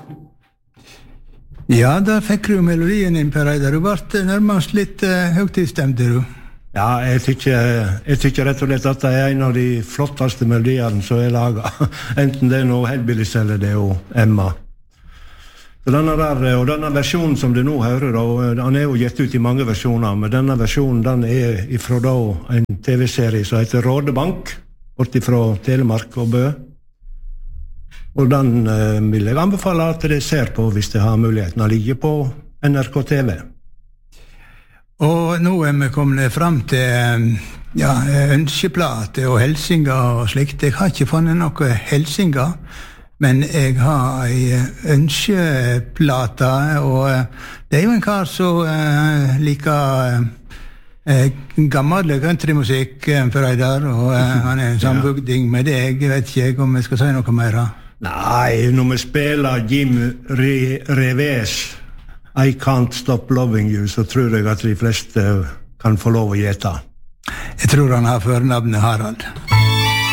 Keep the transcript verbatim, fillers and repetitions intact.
Ja, der fikk du melodien inn, Per Reidar. Du ble nærmest litt uh, høytidsstemt, du. Ja, jeg tykker, jeg tykker rett og slett at det er en av de flotteste melodiene som er laget. Enten det er noe Hellbillies eller det er jo Emma. Så denne der, og denne versjonen som du nå hører, da, den er jo gitt ut i mange versjoner, men denne versjonen den er ifra da en tv-serie som heter Rådebank, borti fra Telemark og Bø. Og den eh, vil jeg anbefale at dere ser på hvis det har muligheten å ligge på N R K T V. Og nå er vi kommet frem til ja, ønskeplate og helsinger og slikt. Jeg har ikke funnet noe helsinger, men jeg har en ønskeplate, og det er jo en kar som uh, liker uh, gammel countrymusikk, Per Reidar, og uh, han er en sambygding med deg. Jeg vet ikke om jeg skal si noe mer. Nei, når vi spiller Jim Re- Revés I Can't Stop Loving You, så tror jeg at de fleste kan få lov å gjette. Jeg tror han har førnavnet Harald.